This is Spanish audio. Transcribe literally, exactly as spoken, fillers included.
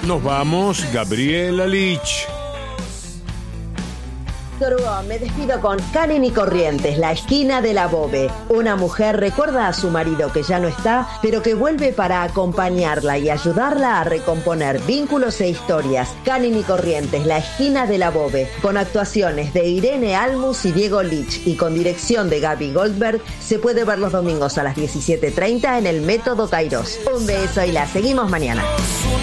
Nos vamos, Gabriela Lich. Me despido con Karen y Corrientes, la esquina de la Bobe. Una mujer recuerda a su marido que ya no está, pero que vuelve para acompañarla y ayudarla a recomponer vínculos e historias. Karen y Corrientes, la esquina de la Bobe, con actuaciones de Irene Almus y Diego Lich y con dirección de Gaby Goldberg, se puede ver los domingos a las diecisiete treinta en el Método Kairos. Un beso y la seguimos mañana.